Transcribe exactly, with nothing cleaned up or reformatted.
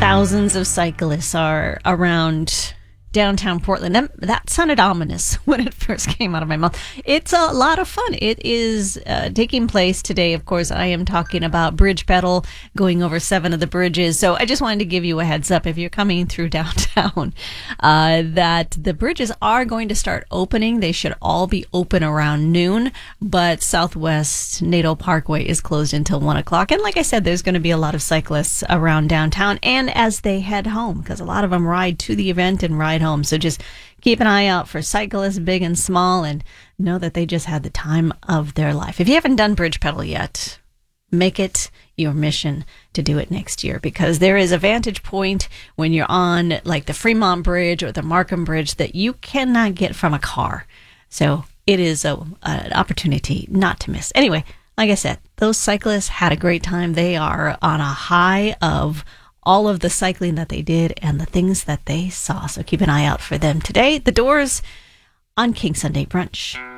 Thousands of cyclists are around downtown Portland. That, that sounded ominous when it first came out of my mouth. It's a lot of fun. It is uh, taking place today. Of course, I am talking about Bridge Pedal, going over seven of the bridges. So I just wanted to give you a heads up if you're coming through downtown uh, that the bridges are going to start opening. They should all be open around noon, but Southwest Nato Parkway is closed until one o'clock. And like I said, there's going to be a lot of cyclists around downtown and as they head home, because a lot of them ride to the event and ride home. So just keep an eye out for cyclists, big and small, and know that they just had the time of their life. If you haven't done Bridge Pedal yet, make it your mission to do it next year, because there is a vantage point when you're on like the Fremont Bridge or the Markham Bridge that you cannot get from a car. So it is a, an opportunity not to miss. Anyway, like I said, those cyclists had a great time. They are on a high of all of the cycling that they did and the things that they saw. So keep an eye out for them today. The Doors on King Sunday Brunch.